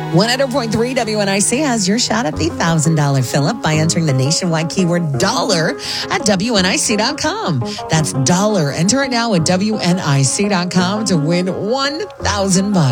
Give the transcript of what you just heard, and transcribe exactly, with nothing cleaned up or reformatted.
one hundred point three W N I C has your shot at the one thousand dollars fill-up by entering the nationwide keyword dollar at W N I C dot com. That's dollar. Enter it now at W N I C dot com to win one thousand bucks.